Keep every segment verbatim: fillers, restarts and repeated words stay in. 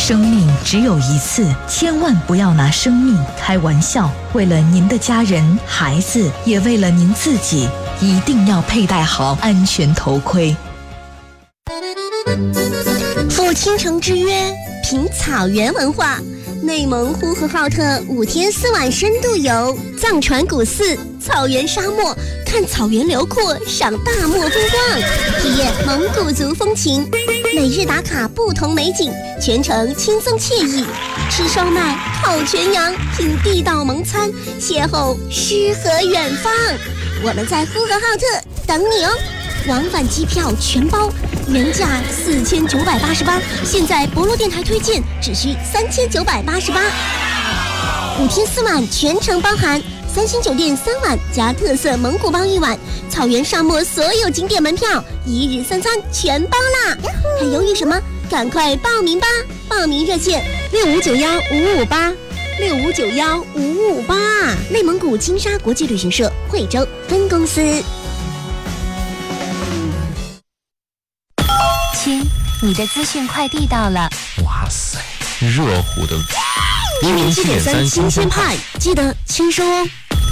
生命只有一次，千万不要拿生命开玩笑。为了您的家人、孩子，也为了您自己，一定要佩戴好安全头盔。 赴倾城之约，品草原文化。内蒙呼和浩特五天四晚深度游，藏传古寺、草原沙漠，看草原辽阔，赏大漠风光，体验蒙古族风情。每日打卡不同美景，全程轻松惬意。吃烧麦、烤全羊，品地道蒙餐，邂逅诗和远方。我们在呼和浩特等你哦！往返机票全包，原价四千九百八十八，现在博洛电台推荐只需三千九百八十八。五天四晚全程包含，三星酒店三晚加特色蒙古包一晚，草原沙漠所有景点门票，一日三餐全包啦！还犹豫什么？赶快报名吧！报名热线六五九幺五五八六五九幺五五八，内蒙古金沙国际旅行社惠州分公司。 亲，你的资讯快递到了。 哇塞，热乎的一零七点三新鲜派，记得签收哦。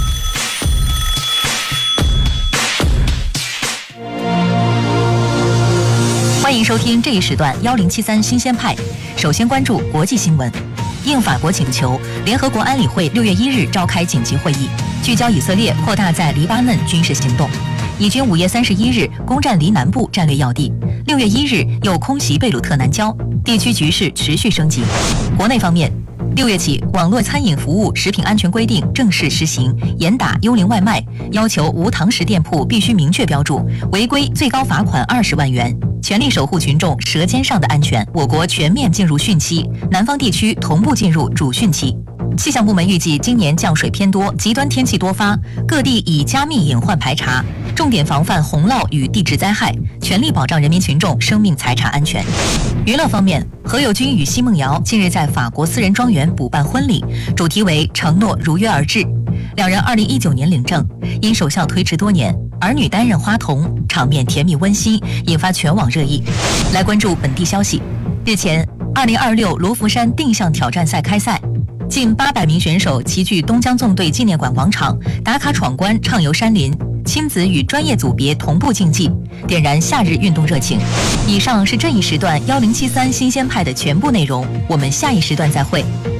欢迎收听这一时段幺零七三新鲜派。首先关注国际新闻。应法国请求，联合国安理会六月一日召开紧急会议，聚焦以色列扩大在黎巴嫩军事行动。以军五月三十一日攻占黎南部战略要地，六月一日又空袭贝鲁特南郊，地区局势持续升级。国内方面，六月起，网络餐饮服务食品安全规定正式施行，严打幽灵外卖，要求无堂食店铺必须明确标注，违规最高罚款二十万元。全力守护群众舌尖上的安全，我国全面进入汛期，南方地区同步进入主汛期。气象部门预计，今年降水偏多，极端天气多发，各地已加密隐患排查，重点防范洪涝与地质灾害，全力保障人民群众生命财产安全。娱乐方面，何猷君与奚梦瑶近日在法国私人庄园补办婚礼，主题为承诺如约而至。两人二零一九年领证，因首相推迟多年，儿女担任花童，场面甜蜜温馨，引发全网热议。来关注本地消息。日前，二零二六罗浮山定向挑战赛开赛，近八百名选手齐聚东江纵队纪念馆广场，打卡闯关，畅游山林，亲子与专业组别同步竞技，点燃夏日运动热情。以上是这一时段幺零七三新鲜派的全部内容，我们下一时段再会。